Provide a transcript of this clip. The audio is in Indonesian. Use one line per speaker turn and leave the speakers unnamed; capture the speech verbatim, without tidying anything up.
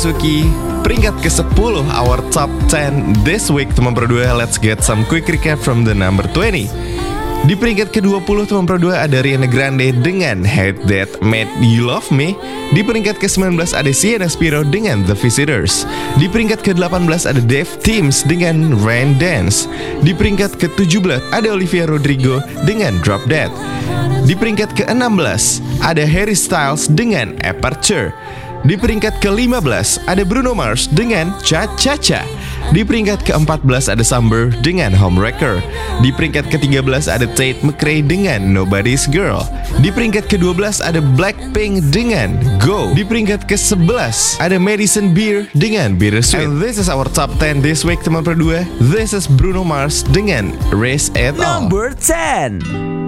memasuki peringkat ke sepuluh, our top ten this week. Teman Pro dua, let's get some quick recap from the number twenty. Di peringkat ke dua puluh, teman Pro dua, ada Ariana Grande dengan Hate That Made You Love Me. Di peringkat ke sembilan belas ada Sienna Spiro dengan The Visitors. Di peringkat ke delapan belas ada Dave Teams dengan Rain Dance. Di peringkat ke tujuh belas ada Olivia Rodrigo dengan Drop Dead. Di peringkat ke enam belas ada Harry Styles dengan Aperture. Di peringkat ke lima belas ada Bruno Mars dengan Cha Cha Cha. Di peringkat ke empat belas ada Summer dengan Homewrecker. Di peringkat ke tiga belas ada Tate McRae dengan Nobody's Girl. Di peringkat ke dua belas ada Blackpink dengan Go. Di peringkat ke sebelas ada Madison Beer dengan Bittersweet. And this is our top ten this week, teman Pro dua. This is Bruno Mars dengan Race It All.
Number ten.